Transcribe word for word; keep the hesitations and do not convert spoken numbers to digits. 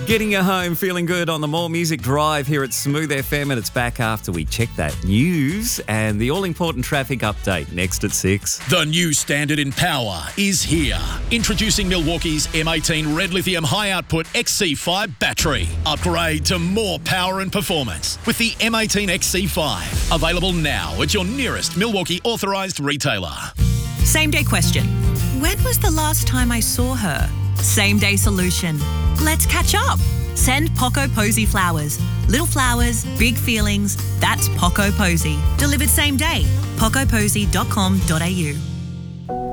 Getting you home feeling good on the More Music Drive here at Smooth F M, and it's back after we check that news and the all-important traffic update next at six. The new standard in power is here. Introducing Milwaukee's M eighteen Red Lithium High Output X C five battery. Upgrade to more power and performance with the M eighteen X C five. Available now at your nearest Milwaukee authorised retailer. Same day question. When was the last time I saw her? Same day solution. Let's catch up. Send Poco Posy flowers. Little flowers, big feelings. That's Poco Posy. Delivered same day. poco posy dot com dot a u